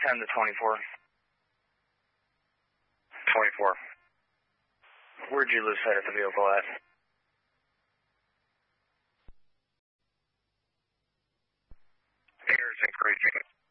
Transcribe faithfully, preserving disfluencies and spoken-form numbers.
ten to twenty-four. twenty-four. Where'd you lose sight of the vehicle at? Intersect Gray Chicken.